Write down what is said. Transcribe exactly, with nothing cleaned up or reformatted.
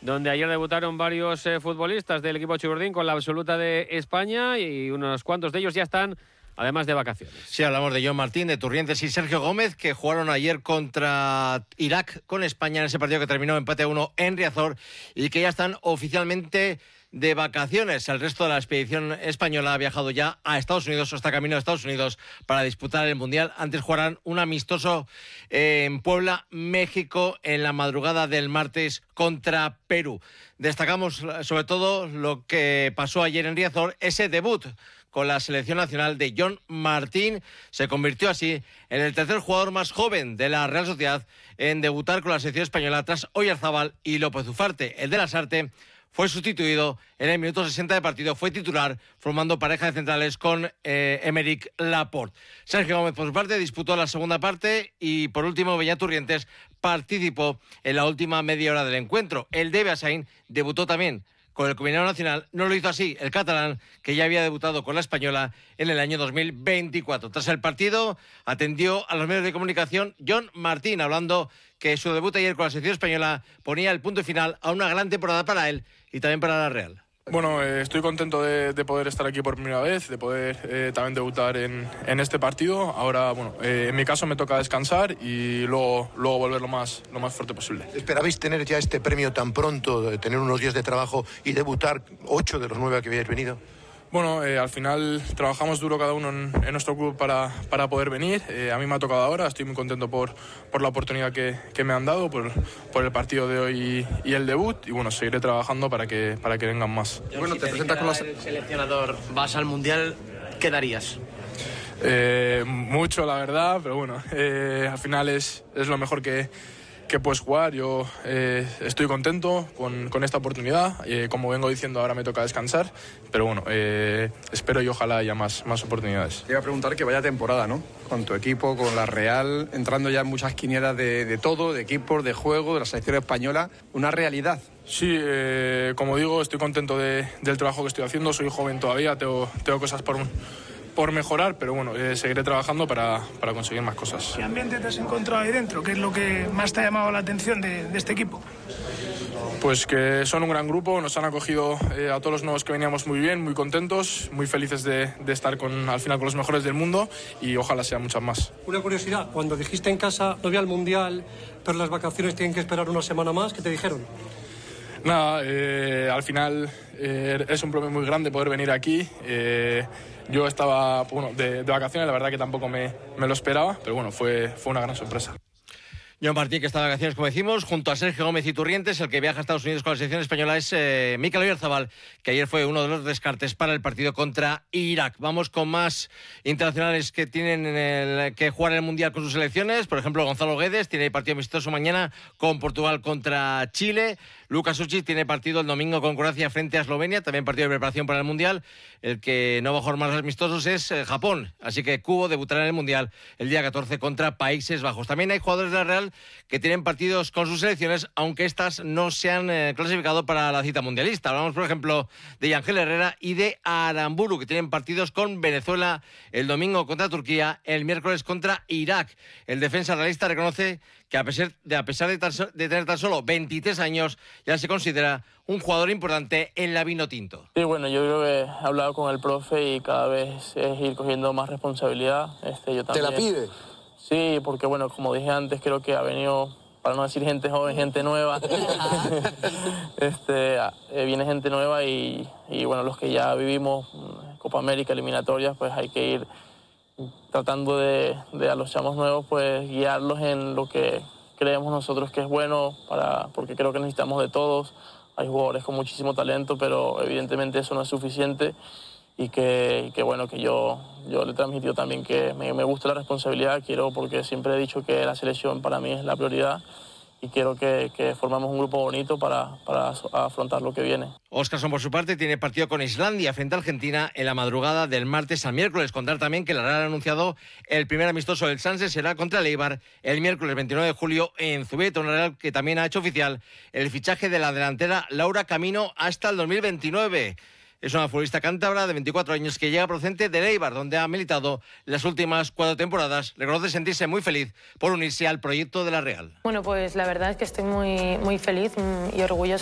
donde ayer debutaron varios eh, futbolistas del equipo chiburdín con la absoluta de España y unos cuantos de ellos ya están, además de vacaciones. Sí, hablamos de Jon Martín, de Turrientes y Sergio Gómez, que jugaron ayer contra Irak con España en ese partido que terminó empate a uno en Riazor y que ya están oficialmente de vacaciones. El resto de la expedición española ha viajado ya a Estados Unidos o está camino a Estados Unidos para disputar el Mundial. Antes jugarán un amistoso en Puebla, México, en la madrugada del martes contra Perú. Destacamos sobre todo lo que pasó ayer en Riazor, ese debut con la selección nacional de Jon Martín. Se convirtió así en el tercer jugador más joven de la Real Sociedad en debutar con la selección española tras Oyarzábal y López Ufarte. El de Lasarte fue sustituido en el minuto sesenta de partido, fue titular, formando pareja de centrales con eh, Aymeric Laporte. Sergio Gómez, por su parte, disputó la segunda parte y, por último, Beñat Turrientes participó en la última media hora del encuentro. El de Beasain debutó también con el combinado nacional. No lo hizo así el catalán, que ya había debutado con la española en el año dos mil veinticuatro. Tras el partido, atendió a los medios de comunicación Jon Martín, hablando que su debut ayer con la selección española ponía el punto final a una gran temporada para él y también para la Real. Bueno, eh, estoy contento de, de poder estar aquí por primera vez, de poder eh, también debutar en, en este partido. Ahora, bueno, eh, en mi caso me toca descansar y luego, luego volver lo más, lo más fuerte posible. ¿Esperabais tener ya este premio tan pronto, de tener unos días de trabajo y debutar ocho de los nueve a que habíais venido? Bueno, eh, al final trabajamos duro cada uno en, en nuestro club para, para poder venir. Eh, a mí me ha tocado ahora, estoy muy contento por, por la oportunidad que, que me han dado, por, por el partido de hoy y, y el debut. Y bueno, seguiré trabajando para que, para que vengan más. Bueno, te presentas con la el seleccionador, vas al Mundial, ¿qué darías? Eh, mucho, la verdad, pero bueno, eh, al final es, es lo mejor que... que puedes jugar. Yo eh, estoy contento con, con esta oportunidad. Eh, como vengo diciendo, ahora me toca descansar, pero bueno, eh, espero y ojalá haya más, más oportunidades. Te iba a preguntar que vaya temporada, ¿no? Con tu equipo, con la Real, entrando ya en muchas quinielas de, de todo, de equipos, de juego, de la selección española, una realidad. Sí, eh, como digo, estoy contento de, del trabajo que estoy haciendo. Soy joven todavía, tengo, tengo cosas por por mejorar, pero bueno, eh, seguiré trabajando para, para conseguir más cosas. ¿Qué ambiente te has encontrado ahí dentro? ¿Qué es lo que más te ha llamado la atención de, de este equipo? Pues que son un gran grupo, nos han acogido eh, a todos los nuevos que veníamos muy bien, muy contentos, muy felices de, de estar con, al final con los mejores del mundo y ojalá sean muchas más. Una curiosidad, cuando dijiste en casa no voy al Mundial, pero las vacaciones tienen que esperar una semana más, ¿qué te dijeron? Nada, eh, al final eh, es un premio muy grande poder venir aquí. Eh, yo estaba bueno, de, de vacaciones, la verdad que tampoco me, me lo esperaba, pero bueno, fue, fue una gran sorpresa. Jon Martín, que está de vacaciones, como decimos, junto a Sergio Gómez y Turrientes. El que viaja a Estados Unidos con la selección española es eh, Mikel Oyarzábal, que ayer fue uno de los descartes para el partido contra Irak. Vamos con más internacionales que tienen el, que jugar el Mundial con sus selecciones. Por ejemplo, Gonzalo Guedes tiene partido amistoso mañana con Portugal contra Chile. Lucas Suchis tiene partido el domingo con Croacia frente a Eslovenia, también partido de preparación para el Mundial. El que no va a jugar más amistosos es eh, Japón, así que Kubo debutará en el Mundial el día catorce contra Países Bajos. También hay jugadores de la Real que tienen partidos con sus selecciones, aunque estas no se han eh, clasificado para la cita mundialista. Hablamos, por ejemplo, de Yangel Herrera y de Aramburu, que tienen partidos con Venezuela el domingo contra Turquía, el miércoles contra Irak. El defensa realista reconoce que a pesar de, a pesar de, tan, de tener tan solo veintitrés años, ya se considera un jugador importante en la Vinotinto. Sí, bueno, yo creo que he hablado con el profe y cada vez es ir cogiendo más responsabilidad. Este, yo también, ¿Te la pide? Sí, porque bueno, como dije antes, creo que ha venido, para no decir gente joven, gente nueva. este, eh, viene gente nueva y, y bueno, los que ya vivimos Copa América, eliminatorias, pues hay que ir tratando de, de a los chamos nuevos, pues guiarlos en lo que creemos nosotros que es bueno, para, porque creo que necesitamos de todos. Hay jugadores con muchísimo talento, pero evidentemente eso no es suficiente. Y que, y que bueno, que yo, yo le he transmitido también que me, me gusta la responsabilidad, quiero, porque siempre he dicho que la selección para mí es la prioridad y quiero que, que formamos un grupo bonito para, para afrontar lo que viene. Óscarson, por su parte, tiene partido con Islandia frente a Argentina en la madrugada del martes al miércoles. Contar también que la Real ha anunciado el primer amistoso del Sanse será contra el Eibar el miércoles veintinueve de julio en Zubieta, una Real que también ha hecho oficial el fichaje de la delantera Laura Camino hasta el dos mil veintinueve. Es una futbolista cántabra de veinticuatro años que llega procedente del Eibar, donde ha militado las últimas cuatro temporadas. Reconoce sentirse muy feliz por unirse al proyecto de la Real. Bueno, pues la verdad es que estoy muy, muy feliz y orgullosa